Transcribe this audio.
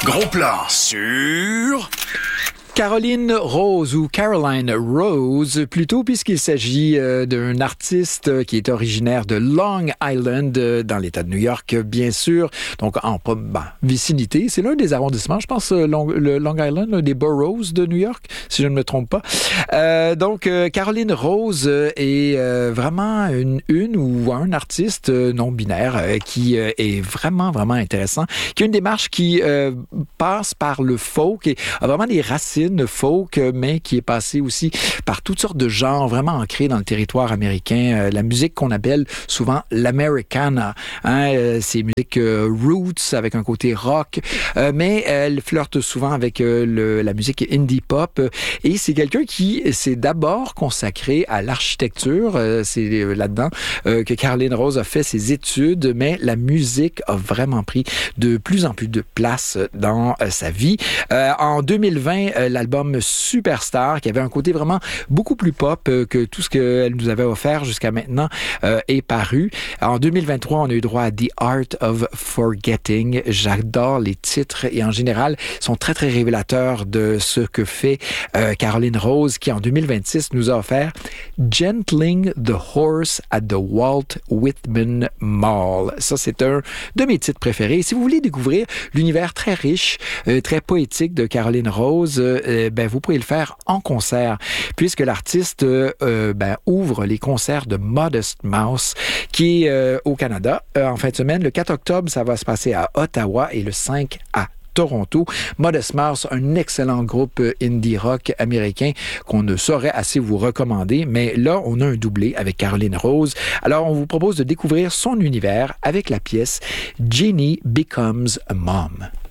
Gros plan sur... Caroline Rose ou Caroline Rose, plutôt, puisqu'il s'agit d'un artiste qui est originaire de Long Island, dans l'État de New York, bien sûr. Donc, en vicinité. C'est l'un des arrondissements, je pense, le Long Island, l'un des boroughs de New York, si je ne me trompe pas. Donc, Caroline Rose est vraiment une ou un artiste non-binaire qui est vraiment, vraiment intéressant, qui a une démarche qui passe par le folk et a vraiment des racines folk, mais qui est passé aussi par toutes sortes de genres vraiment ancrés dans le territoire américain. La musique qu'on appelle souvent l'Americana. C'est musique roots avec un côté rock, mais elle flirte souvent avec la musique indie pop. Et c'est quelqu'un qui s'est d'abord consacré à l'architecture. C'est là-dedans que Caroline Rose a fait ses études, mais la musique a vraiment pris de plus en plus de place dans sa vie. En 2020, l'album Superstar, qui avait un côté vraiment beaucoup plus pop que tout ce qu'elle nous avait offert jusqu'à maintenant, est paru. En 2023, on a eu droit à The Art of Forgetting. J'adore les titres et en général, ils sont très, très révélateurs de ce que fait Caroline Rose, qui en 2026 nous a offert Gentling the Horse at the Walt Whitman Mall. Ça, c'est un de mes titres préférés. Si vous voulez découvrir l'univers très riche, très poétique de Caroline Rose, vous pouvez le faire en concert, puisque l'artiste ouvre les concerts de Modest Mouse, qui est au Canada en fin de semaine. Le 4 octobre, ça va se passer à Ottawa et le 5 à Toronto. Modest Mouse, un excellent groupe indie rock américain qu'on ne saurait assez vous recommander, mais là, on a un doublé avec Caroline Rose. Alors, on vous propose de découvrir son univers avec la pièce Jeannie Becomes a Mom.